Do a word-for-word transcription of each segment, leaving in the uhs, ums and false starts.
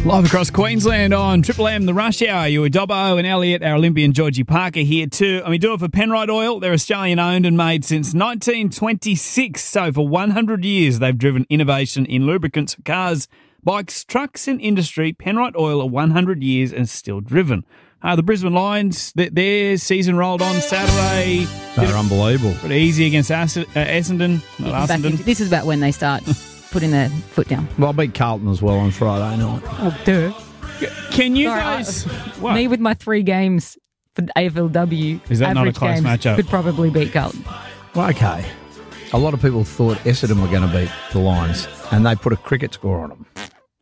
Live across Queensland on Triple M, the Rush Hour. You were Dobbo and Elliot, our Olympian Georgie Parker here too. And we do it for Penrite Oil. They're Australian owned and made since nineteen twenty-six. So for one hundred years, they've driven innovation in lubricants for cars, bikes, trucks and industry. Penrite Oil are one hundred years and still driven. Uh, the Brisbane Lions, th- their season rolled on Saturday. They're unbelievable. Pretty easy against Ass- uh, Essendon. Not Back Essendon. into- this is about when they start putting their foot down. Well, I beat Carlton as well on Friday night. Oh, duh. Can you Sorry, guys... I- What? Me with my three games for A F L W. Is that not a average close games, matchup? Could probably beat Carlton. Well, okay. A lot of people thought Essendon were going to beat the Lions, and they put a cricket score on them.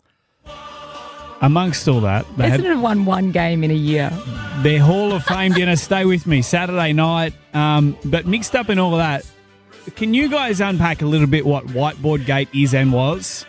Amongst all that, they had Essendon have won one game in a year. their Hall of Fame dinner. Stay with me Saturday night. Um, but mixed up in all of that, can you guys unpack a little bit what Whiteboard Gate is and was?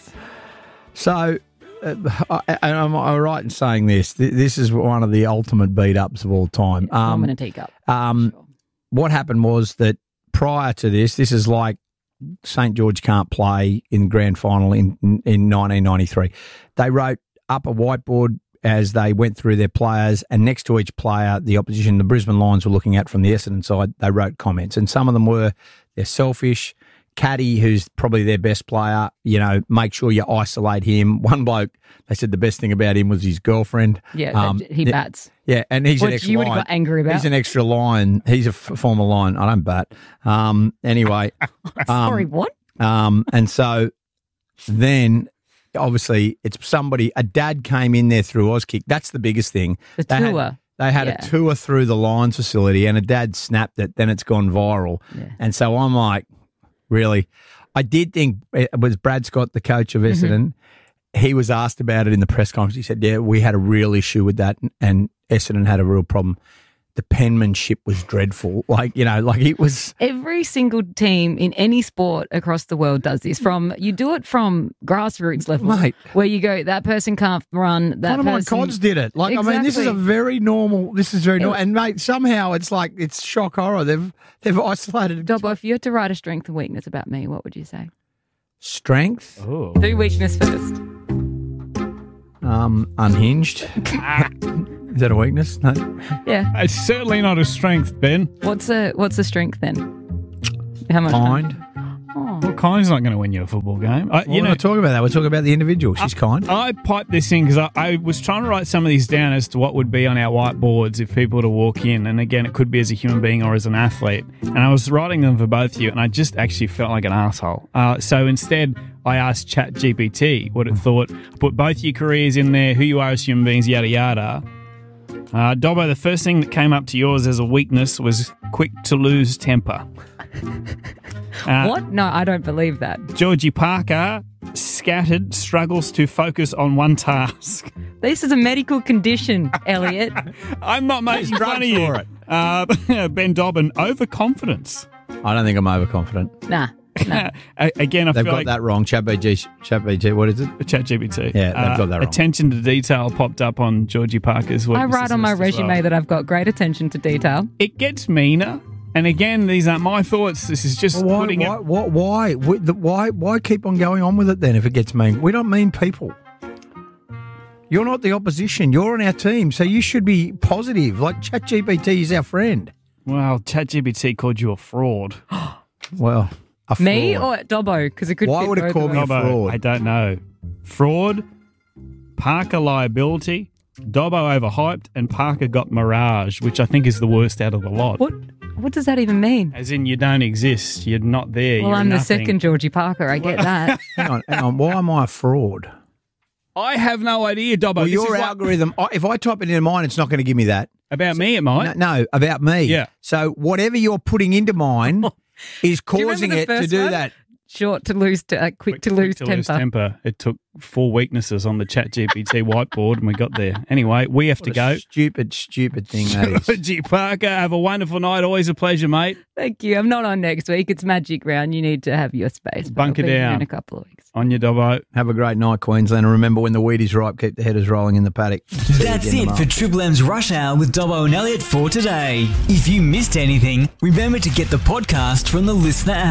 So, uh, I, am I right in saying this? This is one of the ultimate beat-ups of all time. Um, Um, in a teacup. um, what happened was that prior to this, this is like Saint George can't play in the grand final in, in, in nineteen ninety-three. They wrote up a whiteboard as they went through their players, and next to each player, the opposition, the Brisbane Lions were looking at from the Essendon side, they wrote comments. And some of them were, they're selfish. Caddy, who's probably their best player, you know, make sure you isolate him. One bloke, they said the best thing about him was his girlfriend. Yeah, Um, he bats. Yeah, and he's an Which extra you would have lion. got angry about. He's an extra lion. He's a f- former lion. I don't bat. Um, anyway. um, Sorry, what? Um, and so then, obviously, it's somebody, a dad came in there through Auskick. That's the biggest thing. The They had- tour. They had Yeah. a tour through the Lions facility, and a dad snapped it. Then it's gone viral. Yeah. And so I'm like, really? I did think it was Brad Scott, the coach of Essendon. He was asked about it in the press conference. He said, yeah, we had a real issue with that, and Essendon had a real problem. The penmanship was dreadful. Like, you know, like it was... Every single team in any sport across the world does this. From you do it from grassroots level, Mate. where you go, that person can't run. That One of my person, cods did it. Like, I mean, this is a Exactly. very normal... This is very It- normal. And, mate, somehow it's like, it's shock horror. They've they've isolated... Dobbo, if you had to write a strength and weakness about me, what would you say? Strength, Oh. Do weakness first. um, unhinged. Is that a weakness? No. Yeah. It's certainly not a strength, Ben. What's a what's a strength then? How much? Kind. Oh. Well, Kind's not going to win you a football game. I, Well, you we're know, not talking about that. We're talking about the individual. She's kind. I piped this in because I, I was trying to write some of these down as to what would be on our whiteboards if people were to walk in. And again, it could be as a human being or as an athlete. And I was writing them for both of you, and I just actually felt like an asshole. Uh, so instead, I asked ChatGPT what it thought. Put both your careers in there, who you are as human beings, yada yada. Uh, Dobbo, the first thing that came up to yours as a weakness was quick to lose temper. Uh, What? No, I don't believe that. Georgie Parker, scattered, struggles to focus on one task. This is a medical condition, Elliot. I'm not making There's fun of drugs you. for it. Uh, Ben Dobbin, overconfidence. I don't think I'm overconfident. Nah. Nah. A- Again, I They've feel got like that wrong. ChatGPT, ChatGPT, what is it? ChatGPT. Yeah, they've got that wrong. Attention to detail popped up on Georgie Parker's I weaknesses write on my list as resume well. that I've got great attention to detail. It gets meaner. And again, these aren't my thoughts. This is just Why, putting why, it... why, why, why, the- why, why keep on going on with it then if it gets mean? We don't mean people. You're not the opposition. You're on our team, so you should be positive. Like ChatGPT is our friend. Well, ChatGPT called you a fraud. Well, a Me fraud. or Dobbo? Because it could Why fit would it both call of me a us. Dobbo, fraud? I don't know. Fraud, Parker liability, Dobbo overhyped, and Parker got mirage, which I think is the worst out of the lot. What? What does that even mean? As in, you don't exist. You're not there. Well, You're I'm the nothing. second Georgie Parker. I get that. Hang on, hang on. Why am I a fraud? I have no idea, Dobbo. Well, This your is like- algorithm, I- if I type it into mine, it's not going to give me that. about me, it might. No, no, about me. Yeah. So whatever you're putting into mine is Do you remember causing the it to first do one? that. Short to lose, to, uh, quick, to lose temper. temper. It took four weaknesses on the ChatGPT whiteboard, and we got there. Anyway, we have to What a go. Stupid, stupid thing that is. Georgie Parker, have a wonderful night. Always a pleasure, mate. Thank you. I'm not on next week. It's Magic Round. You need to have your space. but Bunker I'll be here down. in a couple of weeks. On your Dobbo. Have a great night, Queensland. And remember, when the weed is ripe, keep the headers rolling in the paddock. That's it for Triple M's Rush Hour with Dobbo and Elliot for today. If you missed anything, remember to get the podcast from the Listener app.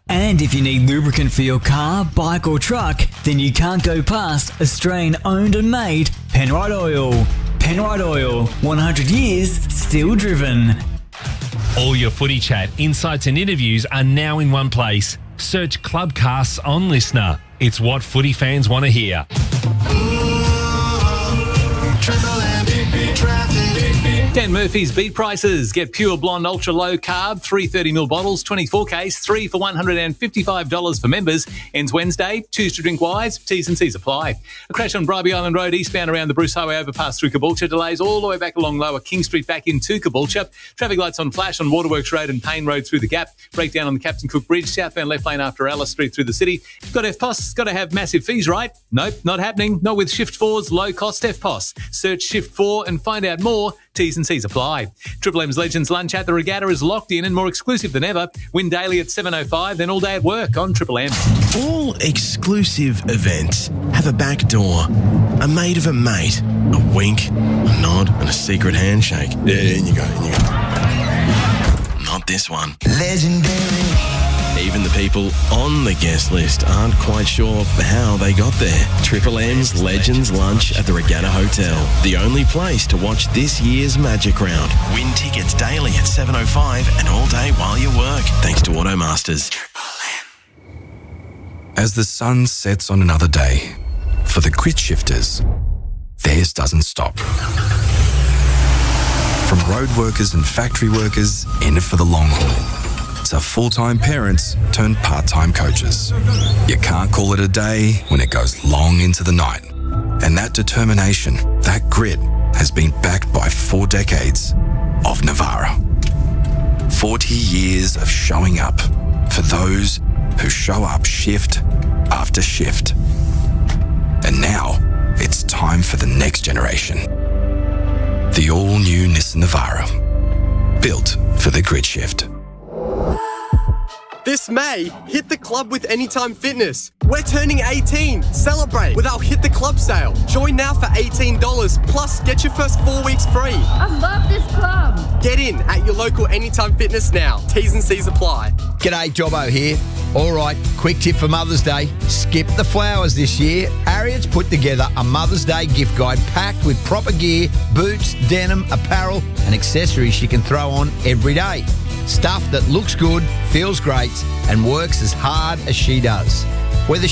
And if you need lubricant for your car, bike or truck, then you can't go past Australian owned and made Penrite Oil. Penrite Oil, one hundred years, still driven. All your footy chat, insights and interviews are now in one place. Search Clubcasts on Listener. It's what footy fans want to hear. Dan Murphy's Beat Prices. Get Pure Blonde Ultra Low Carb, three thirty ml bottles, twenty-four case, three for one hundred fifty-five dollars for members. Ends Wednesday. Choose to drink wise. T's and C's apply. A crash on Bribie Island Road, eastbound around the Bruce Highway overpass through Caboolture. Delays all the way back along Lower King Street back into Caboolture. Traffic lights on flash on Waterworks Road and Payne Road through the Gap. Breakdown on the Captain Cook Bridge. Southbound left lane after Alice Street through the city. Got F P O S. Got to have massive fees, right? Nope, not happening. Not with Shift four's low-cost F P O S. Search Shift four and find out more. T's and C's apply. Triple M's Legends Lunch at the Regatta is locked in and more exclusive than ever. Win daily at seven oh five, then all day at work on Triple M. All exclusive events have a back door, a mate of a mate, a wink, a nod, and a secret handshake. Yeah, in you go, in you go. Not this one. Legendary. Even the people on the guest list aren't quite sure how they got there. Triple M's Legends Lunch at the Regatta Hotel. The only place to watch this year's Magic Round. Win tickets daily at seven oh five and all day while you work. Thanks to Automasters. As the sun sets on another day, for the quit shifters, theirs doesn't stop. From road workers and factory workers, in it for the long haul, to full-time parents turned part-time coaches. You can't call it a day when it goes long into the night. And that determination, that grit, has been backed by four decades of Navara. forty years of showing up for those who show up shift after shift. And now, it's time for the next generation. The all-new Nissan Navara, built for the grid shift. This May, hit the club with Anytime Fitness. We're turning eighteen. Celebrate with our Hit the Club sale. Join now for eighteen dollars, plus get your first four weeks free. I love this club. Get in at your local Anytime Fitness now. T's and C's apply. G'day, Jobbo here. All right, quick tip for Mother's Day. Skip the flowers this year. Harriet's put together a Mother's Day gift guide packed with proper gear, boots, denim, apparel and accessories she can throw on every day. Stuff that looks good, feels great and works as hard as she does. Whether